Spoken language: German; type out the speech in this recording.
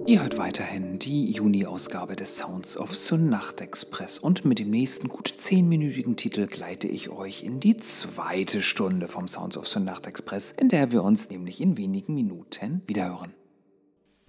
Ihr hört weiterhin die Juni-Ausgabe des Sounds of the Nachtexpress und mit dem nächsten gut 10-minütigen Titel gleite ich euch in die zweite Stunde vom Sounds of the Nachtexpress, in der wir uns nämlich in wenigen Minuten wiederhören.